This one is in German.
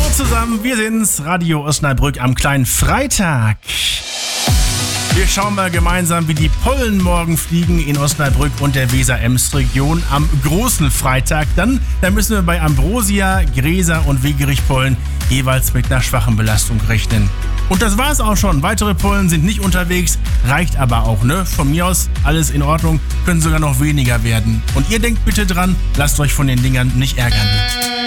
Zusammen, wir sind's, Radio Osnabrück am kleinen Freitag. Wir schauen mal gemeinsam, wie die Pollen morgen fliegen in Osnabrück und der Weser-Ems-Region am großen Freitag. Dann müssen wir bei Ambrosia, Gräser und Wegerich-Pollen jeweils mit einer schwachen Belastung rechnen. Und das war's auch schon. Weitere Pollen sind nicht unterwegs, reicht aber auch, ne? Von mir aus alles in Ordnung, können sogar noch weniger werden. Und ihr denkt bitte dran, lasst euch von den Dingern nicht ärgern.